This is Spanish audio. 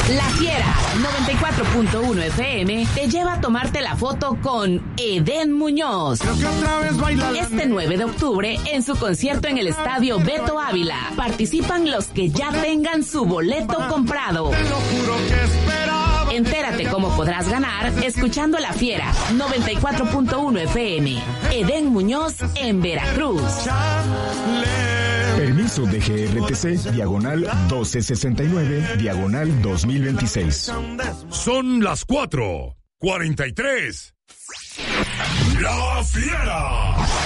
La Fiera 94.1 FM te lleva a tomarte la foto con Edén Muñoz. Este 9 de octubre en su concierto en el Estadio Beto Ávila. Participan los que ya tengan su boleto comprado. Entérate cómo podrás ganar escuchando La Fiera 94.1 FM. Edén Muñoz en Veracruz. Permiso de GRTC, diagonal 1269, diagonal 2026. Son las 4:43. La Fiera.